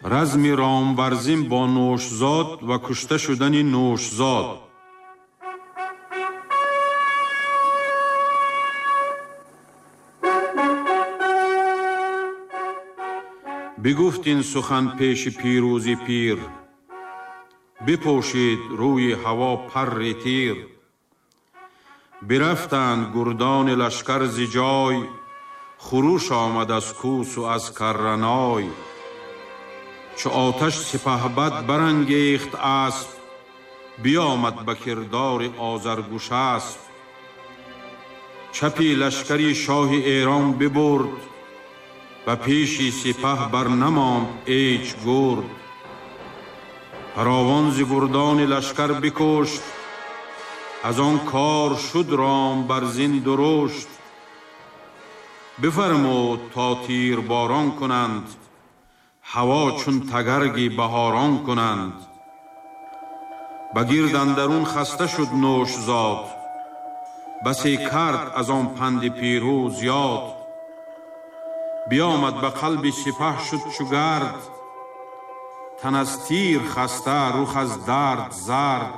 رزم رامورزین با نوشزاد و کشته شدن نوشزاد. بگفت این سخن پیش پیروزی پیر، بپوشید روی هوا پر تیر. برفتند گردان لشکر ز جای، خروش آمد از کوس و از کرنای. چو آتش سپهبد برانگیخت اسب، بیامد به کردار آذرگشسپ. چپی لشکری شاه ایران ببرد، و پیشی سپه برنماند هیچ گرد. فراوان ز گردان لشکر بکشت، از آن کار شد رامورزین درشت. بفرمود تا تیر باران کنند، هوا چون تگرگی بهاران کنند. بگرد اندرون خسته شد نوشزاد، بسی کرد از آن پند پیروز یاد. بیامد به قلب سپه شد چو گرد، تن از تیر خسته رخ از درد زرد.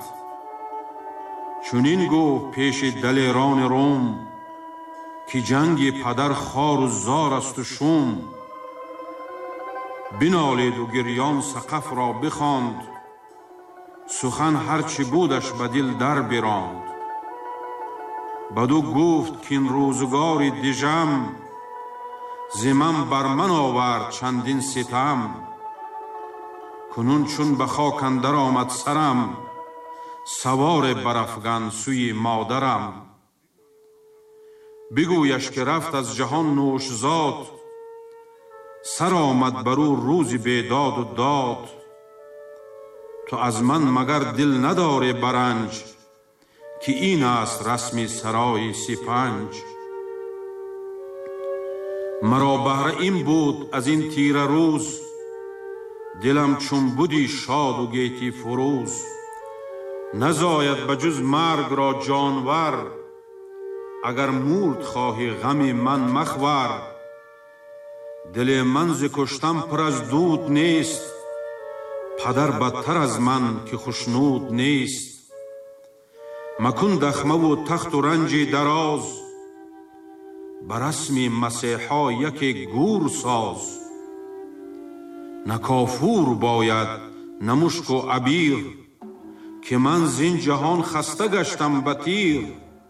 چنین گفت پیش دلیران روم، که جنگ پدر خوار و زار است و شوم. بنالید و گریان سقف را بخواند، سخن هرچی بودش به دل در براند. بدو گفت که این روزگار دژم، ز من بر من آورد چندین ستم. کنون چون به خاک اندر آمد سرم، سوار برافگن سوی مادرم. بگویش که رفت از جهان نوشزاد، سر آمد برو روز بیداد و داد. تو از من مگر دل نداری برنج، که این است رسم سرای سپنج. مرا بهره این بود از این تیره روز، دلم چون بودی شاد و گیتی فروز. نزاید به جز مرگ را جانور، اگر مرد خواهی غم من مخور. دل من ز کشتن پر از دود نیست، پدر بدتر از من که خشنود نیست. مکن دخمه و تخت و رنج دراز، بر رسم مسیحا یک گور ساز. نه کافور باید نه مشک و عبیر، که من زین جهان خسته گشتم به تیر.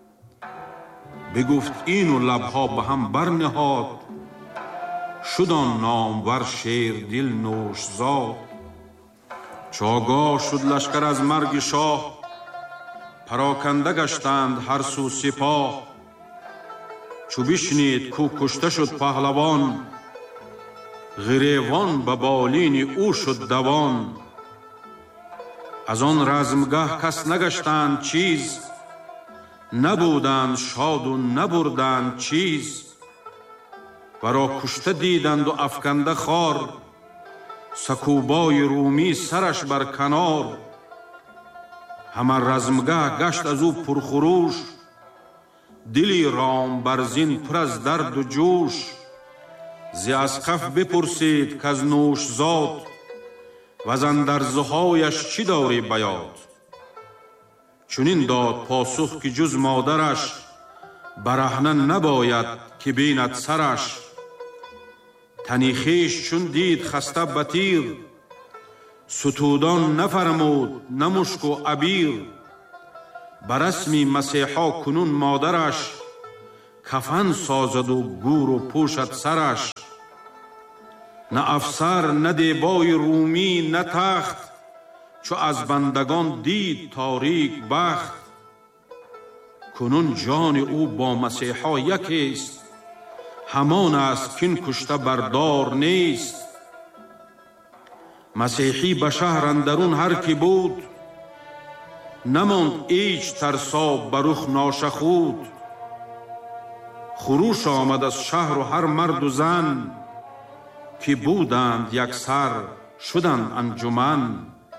بگفت این و لبها به هم برنهاد، شد آن نامور شیر دل نوشزاد. چو آگاه شد لشکر از مرگ شاه، پراکنده گشتند هر سو سپاه. چو بشنید کو کشته شد پهلوان، گریوان به بالین او شد دوان. از آن رزمگه کس نگشتند چیز، نبودند شاد و نبردند چیز. ورا کشته دیدند و افکنده خوار، سکوبای رومی سرش بر کنار. همه رزمگه گشت از او پرخروش، دلی رامورزین پر از درد و جوش. ز اسقف بپرسید کز نوشزاد، وز اندرزهایش چی داری به یاد؟ چنین داد پاسخ که جز مادرش، برهنه نباید که بیند سرش. تنی خویش چون دید خسته به تیر، ستودان نفرمود نه مشک و عبیر. بر رسم مسیحا کنون مادرش، کفن سازد و گور و پوشد سرش. نه افسر نه دیبای رومی نه تخت، چو از بندگان دید تاریک بخت. کنون جان او با مسیحا یکیست، همان است کین کشته بردار نیست. مسیحی به شهر اندرون هر کی بود، نماند هیچ ترسا به رخ ناشخود. خروش آمد از شهر و هر مرد و زن، که بودند یک سر شدند انجمن.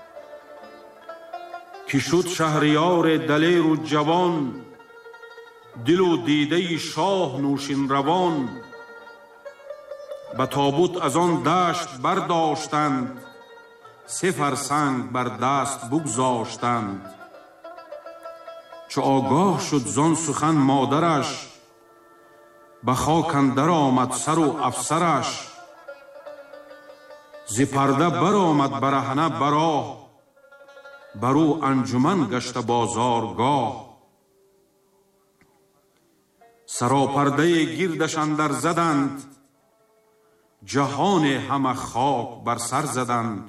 که شد شهریار دلیر و جوان، دل و دیده شاه نوشین روان. به تابوت از آن دشت برداشتند، 3 فرسنگ بر دست بگذاشتند. چو آگاه شد زان سخن مادرش، به خاک اندر آمد سر و افسرش. ز پرده برآمد برهنه براه، برو انجمن گشت بازارگاه. سراپرده گردش اندر زدند، جهان همه خاک بر سر زدند.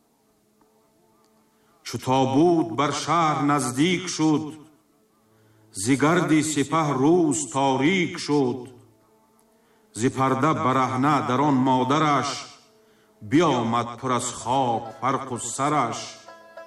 چو تابوت بر شهر نزدیک شد، ز گرد سپه روز تاریک شد. ز پرده برهنه در آن مادرش، بیامد پر از خاک فرق و سرش.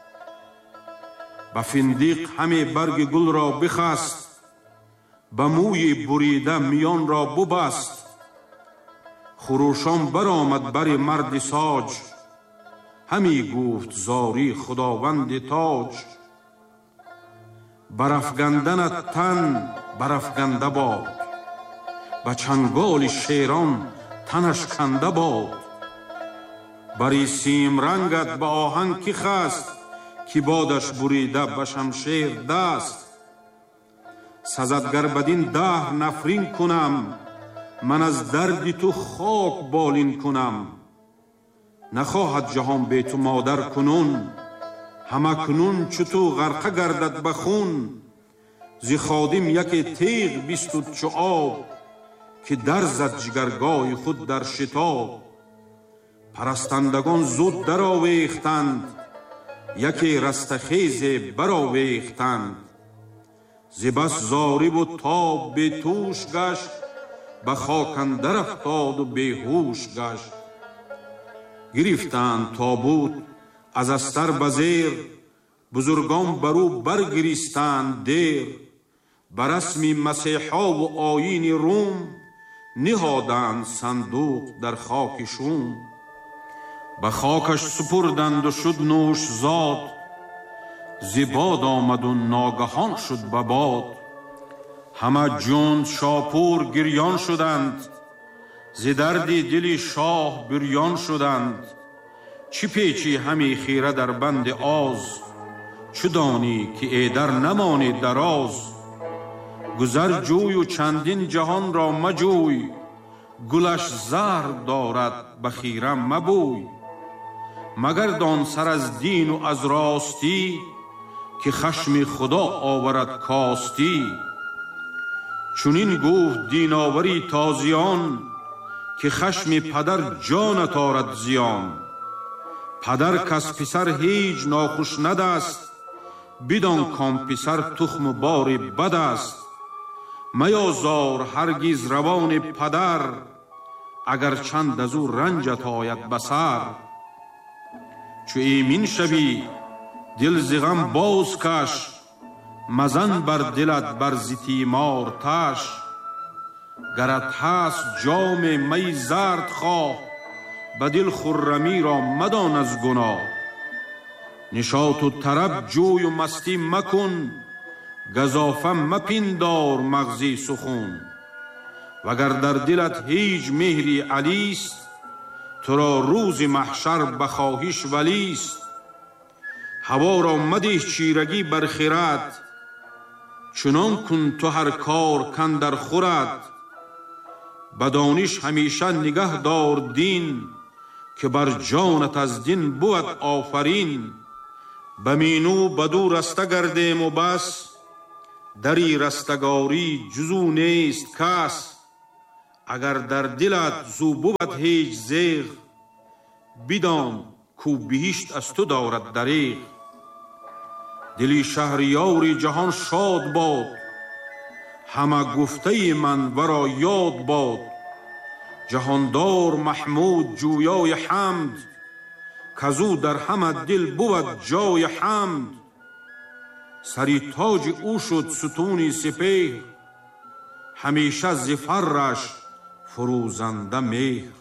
به فندق همه برگ گل را بخست، به موی بریده میان را ببست. خروشان برآمد بر مرد ساج، همی گفت زاری خداوند تاج. برافگندنت تن برافگنده باد، به چنگال شیران تنش کنده باد. بری سیم رنگت به آهن کی خست، کی بادش بریده به شمشیر دست. سزد گر بدین دهر نفرین کنم، من از درد تو خاک بالین کنم. نخواهد جهان بی تو مادر کنون، همکنون چو تو غرقه گردد به خون. ز خادم یک تیغ بیستد چو آب، که در زد جگرگاه خود در شتاب. پرستندگان زود در آویختند، یکی رستخیز برآویختند. ز بس زاری و تاب بی توش گشت، به خاک اندر افتاد و بیهوش گشت. گرفتند تابوت از استر به زیر، بزرگان برو برگریستند دیر. به رسم مسیحا و آیین روم، نهادند صندوق در خاک شوم. به خاکش سپردند و شد نوش زاد، ز باد آمد و ناگهان شد به باد. همه جند شاپور گریان شدند، ز درد دل شاه بریان شدند. چی پیچی همی خیره در بند آز، چو دانی که ایدر نمانی دراز. گذر جوی و چندین جهان را مجوی، گلش زهر دارد به خیره مبوی. مگر دان سر از دین و از راستی، که خشم خدا آورد کاستی. چونین گفت دیناوری تازیان، که خشم پدر جانت آرد زیان. پدر کس پسر هیچ ناخوش ندست، بدان کام پسر تخم بار بد است. میازار هرگز روان پدر، اگر چند از او رنجت آید بسر. چو ایمین شوی دل ز غم باز کش، مزن بر دلت بر ز تیمار تش. گرت هست جام می زرد خواه، به دل خرمی را مدان از گناه. نشاط و طرب جوی و مستی مکن، گزافه مپندار مغزی سخن. وگر در دلت هیچ مهری علیست، تو را روز محشر بخواهش ولیست. هوا را مده چیرگی بر خرد، چنان کن تو هر کار کاندر خورد. بدانش همیشه نگه دار دین، که بر جانت از دین بود آفرین. بمینو بدو رسته گردیم و بس، دری رستگاری جزو نیست کس. اگر در دلت زو بود هیچ زیغ، بدان کو بهشت از تو دارد دریغ. دلی شهریار جهان شاد باد، همه گفته من ورا یاد باد. جهاندار محمود جویای حمد، کزو در همه دل بود جای حمد. سری تاج او شد ستون سپهر، همیشه ز فرش فروزنده مهر.